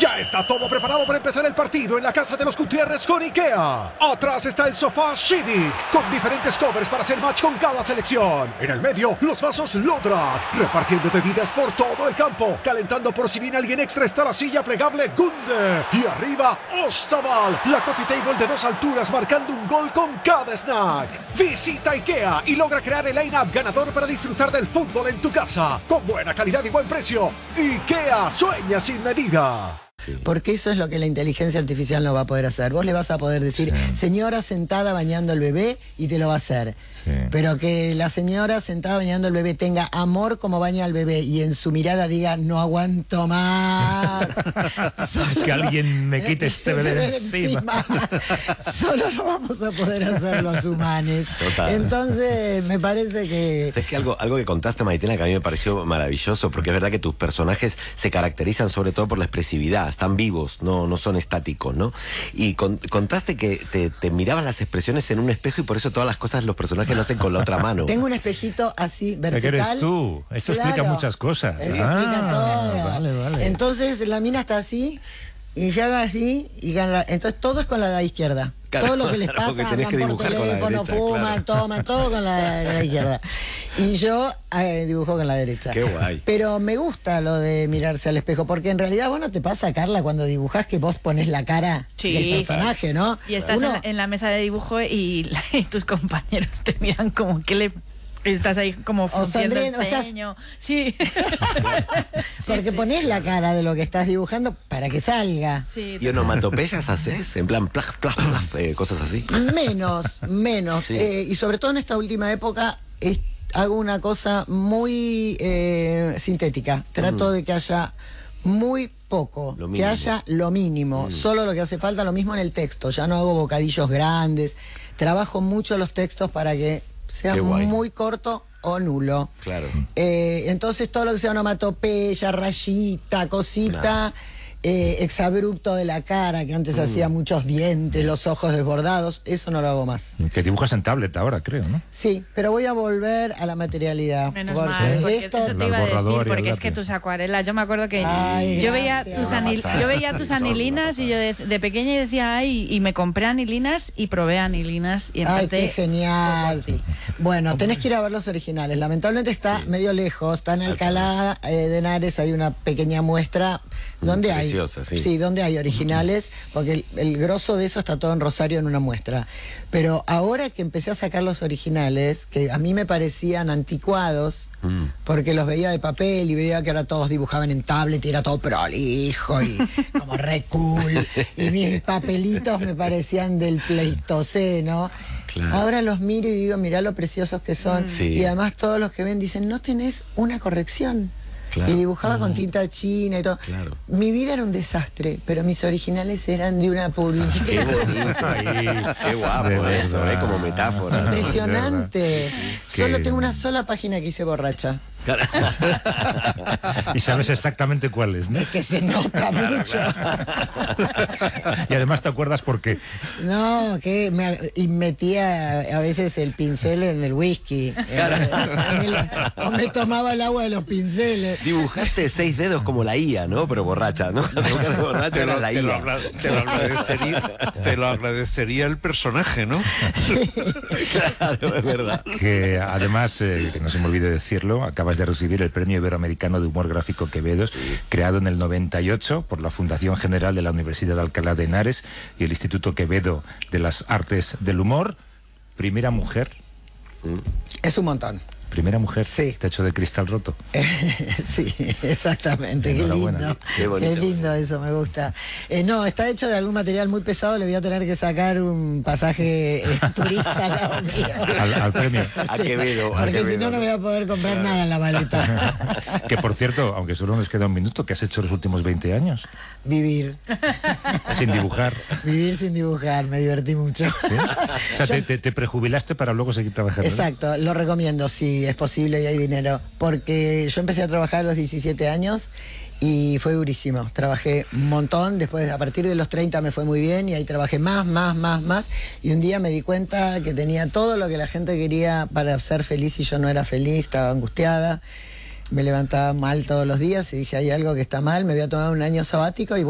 Ya está todo preparado para empezar el partido en la casa de los Gutiérrez con IKEA. Atrás está el sofá Civic, con diferentes covers para hacer match con cada selección. En el medio, los vasos Lodrat, repartiendo bebidas por todo el campo. Calentando por si viene alguien extra está la silla plegable Gunde. Y arriba, Ostaval, la coffee table de 2 alturas marcando un gol con cada snack. Visita IKEA y logra crear el line-up ganador para disfrutar del fútbol en tu casa. Con buena calidad y buen precio. IKEA sueña sin medida. Sí. Porque eso es lo que la inteligencia artificial no va a poder hacer. Vos le vas a poder decir, señora sentada bañando al bebé, y te lo va a hacer. Sí. Pero que la señora sentada bañando al bebé tenga amor como baña al bebé y en su mirada diga, no aguanto más. Que alguien me quite este bebé encima. Solo lo vamos a poder hacer los humanos. Total. Entonces, me parece que... ¿Sabes que algo que contaste, Maitena, que a mí me pareció maravilloso? Porque es verdad que tus personajes se caracterizan sobre todo por la expresividad. Están vivos, no son estáticos, ¿no? Y contaste que te mirabas las expresiones en un espejo y por eso todas las cosas los personajes lo hacen con la otra mano. Tengo un espejito así, vertical. ¿Qué eres tú? Esto explica muchas cosas. Eso explica todo. Vale. Entonces la mina está así y yo hago así y entonces todo es con la de izquierda. Claro, todo lo que les pasa, hablan por teléfono, fuman, toman, todo con la izquierda. Y yo dibujo con la derecha. Qué guay. Pero me gusta lo de mirarse al espejo, porque en realidad vos no te pasa, Carla, cuando dibujás que vos pones la cara del personaje, ¿no? Y estás en la mesa de dibujo y tus compañeros te miran como que le... Estás ahí como frunciendo el ceño. Sí. Porque pones la cara de lo que estás dibujando para que salga. Sí, ¿y onomatopeyas haces? En plan, plaj, cosas así. Menos. Sí. Y sobre todo en esta última época hago una cosa muy sintética. Trato de que haya muy poco, que haya lo mínimo. Solo lo que hace falta, lo mismo en el texto. Ya no hago bocadillos grandes. Trabajo mucho los textos para que sea muy corto o nulo. Claro. Entonces todo lo que sea onomatopeya, rayita, cosita, exabrupto de la cara, que antes hacía muchos dientes, los ojos desbordados, eso no lo hago más. Que dibujas en tablet ahora, creo, ¿no? Sí, pero voy a volver a la materialidad. Menos mal, porque eso te iba a decir, porque es que tus acuarelas, yo me acuerdo que yo veía tus anilinas y yo de pequeña decía, ay, y me compré anilinas y probé anilinas y ay, qué genial. Bueno, tenés que ir a ver los originales. Lamentablemente está medio lejos, está en Alcalá de Henares, hay una pequeña muestra donde hay. Sí, donde hay originales, porque el grosso de eso está todo en Rosario en una muestra. Pero ahora que empecé a sacar los originales, que a mí me parecían anticuados, porque los veía de papel y veía que ahora todos dibujaban en tablet y era todo prolijo y como re cool, y mis papelitos me parecían del Pleistoceno. Claro. Ahora los miro y digo, mirá lo preciosos que son. Y además todos los que ven dicen, no tenés una corrección. Claro. Y dibujaba con tinta china y todo. Claro. Mi vida era un desastre, pero mis originales eran de una publicidad. Qué bonito. Qué guapo eso, como metáfora. Impresionante. Solo tengo una sola página que hice borracha. Y sabes exactamente cuál es, ¿no? Es que se nota mucho. Y además te acuerdas por qué. No, que metía a veces el pincel en el whisky. O me tomaba el agua de los pinceles. Dibujaste 6 dedos como la IA, ¿no? Pero borracha, ¿no? Borracha era la IA. Te lo agradecería el personaje, ¿no? Sí. Claro, es verdad. Que además, que no se me olvide decirlo, acabas de recibir el Premio Iberoamericano de Humor Gráfico Quevedos, creado en el 98 por la Fundación General de la Universidad de Alcalá de Henares y el Instituto Quevedo de las Artes del Humor. Primera mujer. Es un montón. Primera mujer, sí. Techo de cristal roto. Sí, exactamente, qué lindo. Qué lindo eso, me gusta. No, está hecho de algún material muy pesado, le voy a tener que sacar un pasaje turista al lado mío. Al premio. A Quevedo. Porque si no, no voy a poder comprar nada en la maleta. Que por cierto, aunque solo nos queda un minuto, ¿qué has hecho los últimos 20 años? Vivir. Sin dibujar. Vivir sin dibujar, me divertí mucho. ¿Sí? O sea, te prejubilaste para luego seguir trabajando. Exacto, lo recomiendo, sí, es posible y hay dinero. Porque yo empecé a trabajar a los 17 años y fue durísimo. Trabajé un montón, después a partir de los 30 me fue muy bien y ahí trabajé más. Y un día me di cuenta que tenía todo lo que la gente quería para ser feliz y yo no era feliz, estaba angustiada. Me levantaba mal todos los días y dije, hay algo que está mal, me voy a tomar un año sabático y